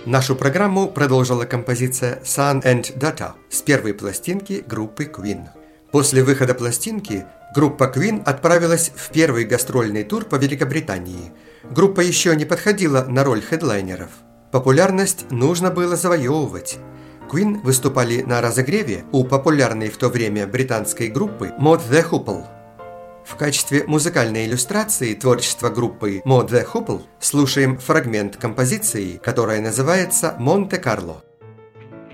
Нашу программу продолжила композиция Sun and Daughter с первой пластинки группы Queen. После выхода пластинки группа Queen отправилась в первый гастрольный тур по Великобритании. Группа еще не подходила на роль хедлайнеров. Популярность нужно было завоевывать. Queen выступали на разогреве у популярной в то время британской группы Mod the Hoople. В качестве музыкальной иллюстрации творчества группы Mod the Hoople слушаем фрагмент композиции, которая называется «Монте-Карло».